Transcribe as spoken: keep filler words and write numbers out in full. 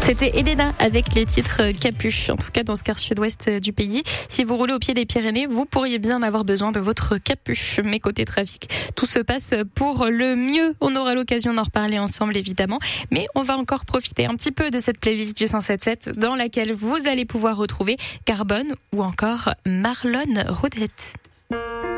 C'était Elena avec le titre Capuche, en tout cas dans ce quart sud-ouest du pays. Si vous roulez au pied des Pyrénées, vous pourriez bien avoir besoin de votre capuche. Mais côté trafic, tout se passe pour le mieux. On aura l'occasion d'en reparler ensemble évidemment, mais on va encore profiter un petit peu de cette playlist du cent sept sept dans laquelle vous allez pouvoir retrouver Carbone ou encore Marlon Roudette.